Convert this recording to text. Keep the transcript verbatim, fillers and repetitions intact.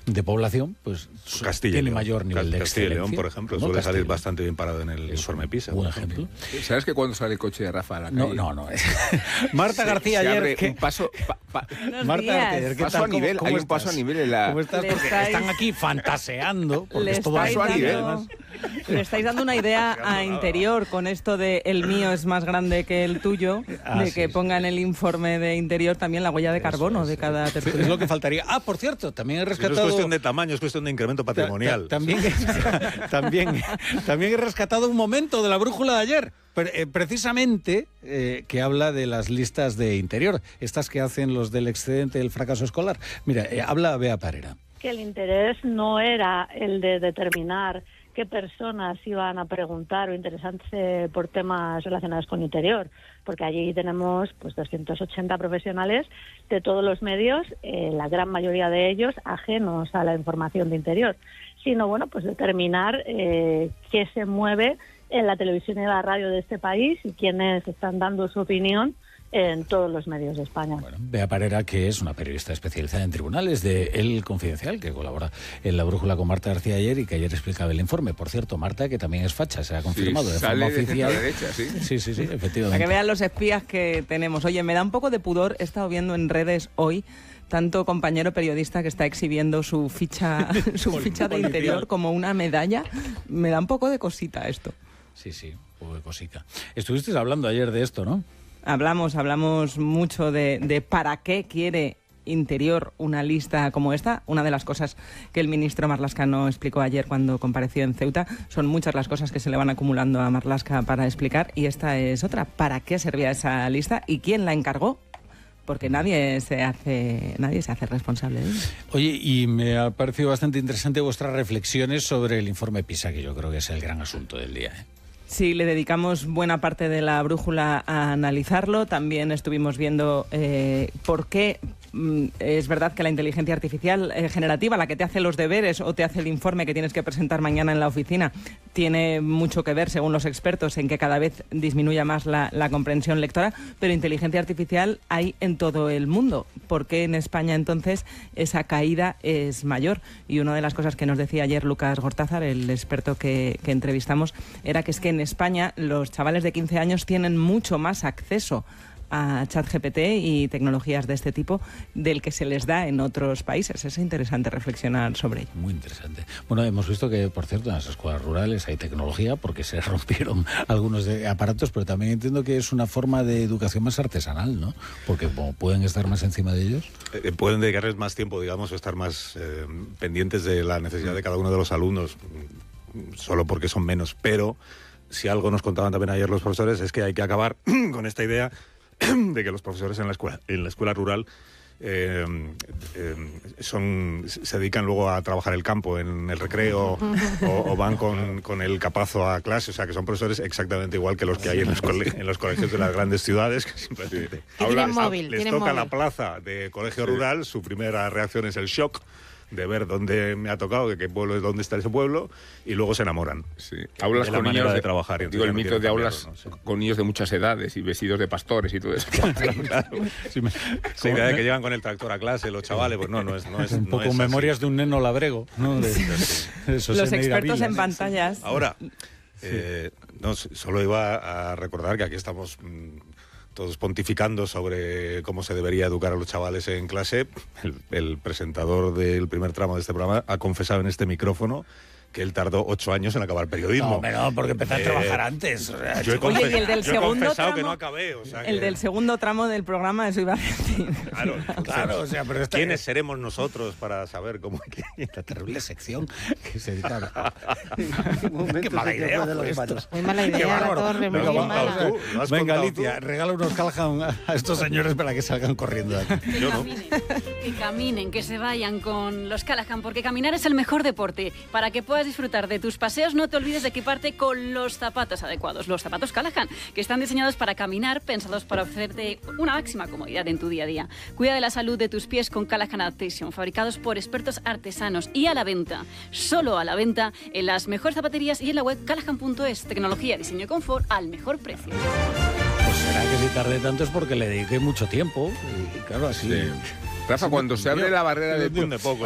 de población, pues Castilla tiene León. mayor nivel de Castilla y excelencia. León, por ejemplo, ¿no? suele Castilla salir León. bastante bien parado en el Es informe PISA. Un buen ejemplo. ¿Sabes que cuando sale el coche de Rafa a la calle? No, no, no. Es... Marta se, García se ayer... abre ¿qué? un paso... Pa, pa, Marta días. García ayer, ¿qué paso tal? a nivel, ¿Cómo, cómo hay un estás? paso a nivel en la... ¿Cómo estás? Le Porque estáis- están aquí fantaseando, porque Le es todo estáis, paso a nivel, dando, le estáis dando una idea a Interior con esto de el mío es más grande que el tuyo, Ah, de sí, que sí. ponga en el informe de Interior también la huella de carbono es, de cada Sí, tertulia. es lo que faltaría. Ah, por cierto, también he No es rescatado... cuestión de tamaño, es cuestión de incremento Ta- patrimonial. ta- También, también, también he rescatado un momento de la brújula de ayer, pre- eh, precisamente eh, que habla de las listas de Interior, estas que hacen los del excedente del fracaso escolar. Mira, eh, habla Bea Parera. Que el interés no era el de determinar qué personas iban a preguntar o interesarse por temas relacionados con Interior, porque allí tenemos pues doscientos ochenta profesionales de todos los medios, eh, la gran mayoría de ellos ajenos a la información de Interior, sino bueno pues determinar eh, qué se mueve en la televisión y la radio de este país y quiénes están dando su opinión en todos los medios de España. Bueno, Bea Parera, que es una periodista especializada en tribunales de El Confidencial, que colabora en La Brújula con Marta García ayer y que ayer explicaba el informe. Por cierto, Marta, que también es facha, se ha confirmado Sí, de sale forma de oficial. centro-derecha, sí. Sí, sí, sí, Para efectivamente. que vean los espías que tenemos. Oye, me da un poco de pudor, he estado viendo en redes hoy tanto compañero periodista que está exhibiendo su ficha, su ficha de policial. Interior como una medalla. Me da un poco de cosita esto. Sí, sí, un poco de cosica. Estuvisteis hablando ayer de esto, ¿no? Hablamos, hablamos mucho de, de para qué quiere Interior una lista como esta. Una de las cosas que el ministro Marlaska explicó ayer cuando compareció en Ceuta, son muchas las cosas que se le van acumulando a Marlaska para explicar, y esta es otra. ¿Para qué servía esa lista y quién la encargó? Porque nadie se hace nadie se hace responsable de ello. Oye, y me ha parecido bastante interesante vuestras reflexiones sobre el informe PISA, que yo creo que es el gran asunto del día, ¿eh? Sí, le dedicamos buena parte de la brújula a analizarlo. También estuvimos viendo eh, por qué mm, es verdad que la inteligencia artificial eh, generativa, la que te hace los deberes o te hace el informe que tienes que presentar mañana en la oficina, tiene mucho que ver, según los expertos, en que cada vez disminuya más la, la comprensión lectora, pero inteligencia artificial hay en todo el mundo. ¿Por qué en España entonces esa caída es mayor? Y una de las cosas que nos decía ayer Lucas Gortázar, el experto que, que entrevistamos, era que es que en España los chavales de quince años tienen mucho más acceso a ChatGPT y tecnologías de este tipo del que se les da en otros países. Es interesante reflexionar sobre ello. Muy interesante. Bueno, hemos visto que, por cierto, en las escuelas rurales hay tecnología porque se rompieron algunos de aparatos, pero también entiendo que es una forma de educación más artesanal, ¿no? Porque como pueden estar más encima de ellos. Eh, pueden dedicarles más tiempo, digamos, o estar más eh, pendientes de la necesidad de cada uno de los alumnos, solo porque son menos, pero si algo nos contaban también ayer los profesores es que hay que acabar con esta idea de que los profesores en la escuela, en la escuela rural eh, eh, son, se dedican luego a trabajar el campo en el recreo o, o van con, con el capazo a clase, o sea que son profesores exactamente igual que los que hay en los, cole, en los colegios de las grandes ciudades, que simplemente tienen les, móvil, les tienen toca móvil. la plaza de colegio rural, su primera reacción es el shock de ver dónde me ha tocado, de qué pueblo, dónde está ese pueblo, y luego se enamoran. Sí. Aulas de la con manera niños de trabajar. y Digo, el entonces ya mito no de quieren aulas cambiarlo, ¿no? Sí. con niños de muchas edades y vestidos de pastores y todo eso. Claro. Sí, me- esa idea de que llevan con el tractor a clase los chavales, pues no, no es, no es Un no poco es así. memorias de un neno labrego, ¿no? De, de esos Los en expertos Iravilas. en pantallas. Ahora, eh, no, solo iba a recordar que aquí estamos mm, todos pontificando sobre cómo se debería educar a los chavales en clase. El, el presentador del primer tramo de este programa ha confesado en este micrófono que él tardó ocho años en acabar periodismo. No, pero no, porque empecé a Eh, trabajar antes. O sea, Yo he, chico, Oye, confes- y el del yo he segundo confesado que tramo- no acabé. O sea, El que- del segundo tramo del programa, eso iba a decir. Claro, Claro, o sea, pero esta ¿quiénes seremos nosotros para saber cómo hay que...? esta terrible sección que se dedica a... Qué Qué mala idea fue esto. Muy mala Qué idea, la bárbaro. torre, muy Venga, bien va, mala. vamos a ver. Tú, lo has Venga, contado Alicia, tú. regala unos Callahan a a estos señores para que salgan corriendo de aquí. Que Yo no. caminen, que caminen, que se vayan con los Callahan, porque caminar es el mejor deporte. Para que puedas disfrutar de tus paseos, no te olvides de equiparte con los zapatos adecuados, los zapatos Callahan, que están diseñados para caminar, pensados para ofrecerte una máxima comodidad en tu día a día. Cuida de la salud de tus pies con Callahan Adaptation, fabricados por expertos artesanos y a la venta, solo a la venta, en las mejores zapaterías y en la web callahan punto es. Tecnología, diseño y confort al mejor precio. Pues será que si tardé tanto es porque le dediqué mucho tiempo. Y claro, así... Sí. Rafa, cuando se abre la barrera de Depende poco.